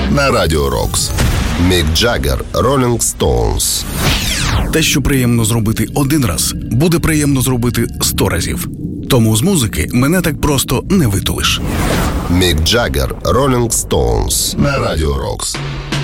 на Радіо Рокс. Мік Джаггер, Rolling Stones. Те, що приємно зробити один раз, буде приємно зробити 100 разів. Тому з музики мене так просто не витулиш. Мік Джаггер, Rolling Stones на Радіо Рокс.